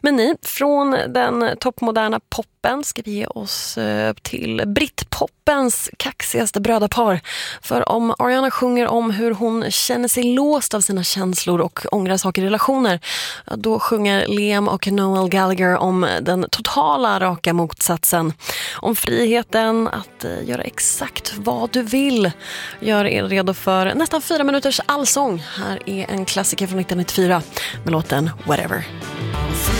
Men ni, från den toppmoderna poppen ska vi ge oss till brittpoppens kaxigaste brödapar. För om Ariana sjunger om hur hon känner sig låst av sina känslor och ångrar saker i relationer, då sjunger Liam och Noel Gallagher om den totala raka motsatsen. Om friheten att göra exakt vad du vill. Gör er redo för nästan 4 minuters allsång. Här är en klassiker från 1994 med låten Whatever.